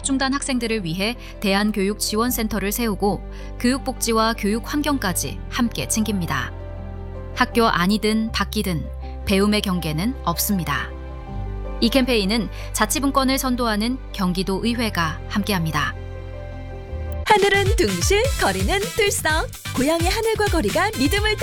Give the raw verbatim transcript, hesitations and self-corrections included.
중단 학생들을 위해 대한교육지원센터를 세우고 교육복지와 교육 환경까지 함께 챙깁니다. 학교 안이든 밖이든 배움의 경계는 없습니다. 이 캠페인은 자치분권을 선도하는 경기도 의회가 함께합니다. 하늘은 둥실, 거리는 들썩. 고향의 하늘과 거리가 믿음을